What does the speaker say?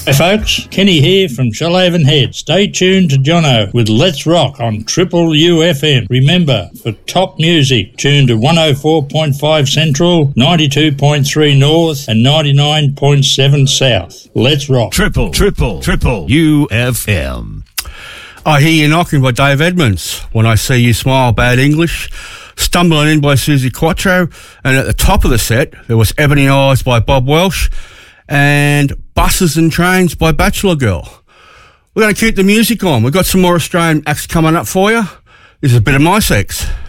Hey folks, Kenny here from Shoalhaven Head. Stay tuned to Jono with Let's Rock on Triple UFM. Remember, for top music, tune to 104.5 Central, 92.3 North and 99.7 South. Let's rock. Triple UFM. I Hear You Knocking by Dave Edmonds. When I See You Smile, Bad English. Stumbling In by Susie Quattro. And at the top of the set, there was Ebony Eyes by Bob Welsh. And Buses and Trains by Bachelor Girl. We're going to keep the music on. We've got some more Australian acts coming up for you. This is a bit of My Sex.